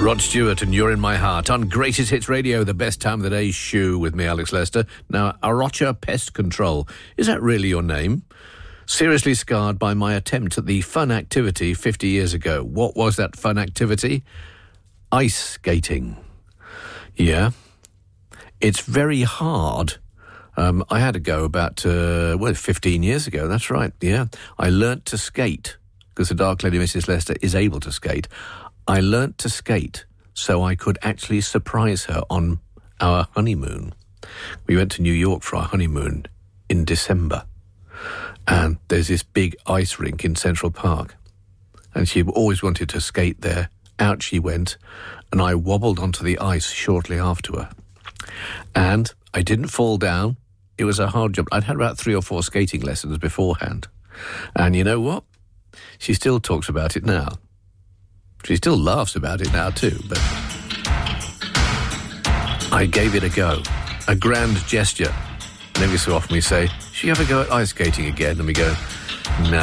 Rod Stewart and You're in My Heart on Greatest Hits Radio, the best time of the day shoe with me, Alex Lester. Now, Arocha Pest Control, is that really your name? Seriously scarred by my attempt at the fun activity 50 years ago. What was that fun activity? Ice skating. Yeah. It's very hard. I had to go about, 15 years ago, that's right, yeah. I learnt to skate, because the Dark Lady Mrs. Lester is able to skate. I learnt to skate so I could actually surprise her on our honeymoon. We went to New York for our honeymoon in December. And there's this big ice rink in Central Park. And she always wanted to skate there. Out she went, and I wobbled onto the ice shortly after her. And I didn't fall down. It was a hard job. I'd had about 3 or 4 skating lessons beforehand. And you know what? She still talks about it now. She still laughs about it now too, but I gave it a go. A grand gesture. And every so often we say, should you ever go at ice skating again? And we go, nah,